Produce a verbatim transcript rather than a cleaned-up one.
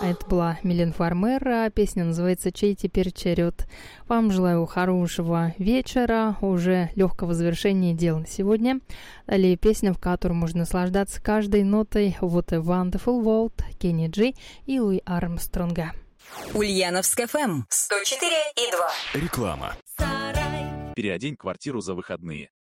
Это была Милен Фармер, песня называется «Чей теперь черед?». Вам желаю хорошего вечера, уже легкого завершения дел на сегодня. Далее песня, в которой можно наслаждаться каждой нотой «What a Wonderful World», Кенни Джи и Луи Армстронга. Ульяновск эф эм сто четыре и два. Реклама. Переодень квартиру за выходные.